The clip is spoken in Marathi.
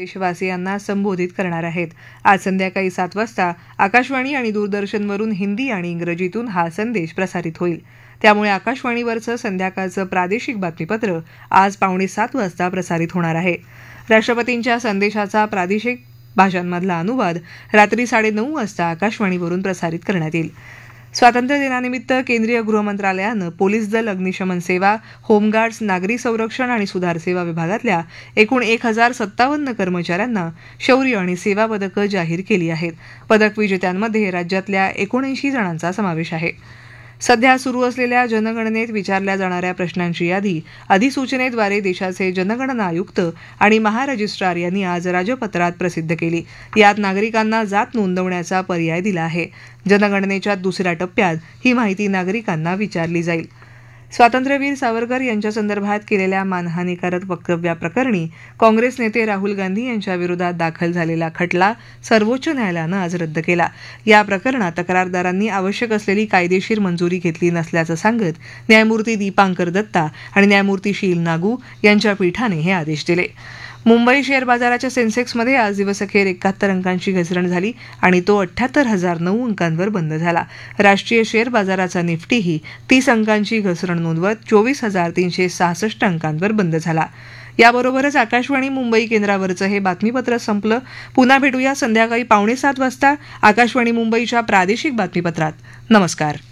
देशवासियांना संबोधित करणार आहेत. आज संध्याकाळी 7 वाजता आकाशवाणी आणि दूरदर्शनवरून हिंदी आणि इंग्रजीतून हा संदेश प्रसारित होईल. त्यामुळे आकाशवाणीवरचं संध्याकाळचं प्रादेशिक बातमीपत्र आज 6:45 वाजता प्रसारित होणार आहे. राष्ट्रपतींच्या संदेशाचा प्रादेशिक भाषांमधला अनुवाद रात्री 9:30 वाजता आकाशवाणीवरून प्रसारित करण्यात येईल. स्वातंत्र्य दिनानिमित्त केंद्रीय गृहमंत्रालयानं पोलीस दल, अग्निशमन सेवा, होमगार्ड्स, नागरी संरक्षण आणि सुधार सेवा विभागातल्या एकूण 1057 कर्मचाऱ्यांना शौर्य आणि सेवा पदकं जाहीर केली आहेत. पदक विजेत्यांमध्ये राज्यातल्या 79 जणांचा समावेश आहे. सध्या सुरू असलेल्या जनगणनेत विचारल्या जाणाऱ्या प्रश्नांची यादी अधिसूचनेद्वारे देशाचे जनगणना आयुक्त आणि महारजिस्ट्रार यांनी आज राजपत्रात प्रसिद्ध केली. यात नागरिकांना जात नोंदवण्याचा पर्याय दिला आहे. जनगणनेच्या दुसऱ्या टप्प्यात ही माहिती नागरिकांना विचारली जाईल. स्वातंत्र्यवीर सावरकर यांच्या संदर्भात केलेल्या मानहानीकारक वक्तव्याप्रकरणी काँग्रेस नेते राहुल गांधी यांच्या विरोधात दाखल झालेला खटला सर्वोच्च न्यायालयानं आज रद्द केला. या प्रकरणात तक्रारदारांनी आवश्यक असलेली कायदेशीर मंजुरी घेतली नसल्याचं सांगत न्यायमूर्ती दीपांकर दत्ता आणि न्यायमूर्ती शील नागू यांच्या पीठाने हे आदेश दिले. मुंबई शेअर बाजाराच्या सेन्सेक्समध्ये आज दिवसअखेर 71 अंकांची घसरण झाली आणि तो 78,009 अंकांवर बंद झाला. राष्ट्रीय शेअर बाजाराचा निफ्टीही 30 अंकांची घसरण नोंदवत 24,366 अंकांवर बंद झाला. याबरोबरच आकाशवाणी मुंबई केंद्रावरचं हे बातमीपत्र संपलं. पुन्हा भेटूया संध्याकाळी 6:45 वाजता आकाशवाणी मुंबईच्या प्रादेशिक बातमीपत्रात. नमस्कार.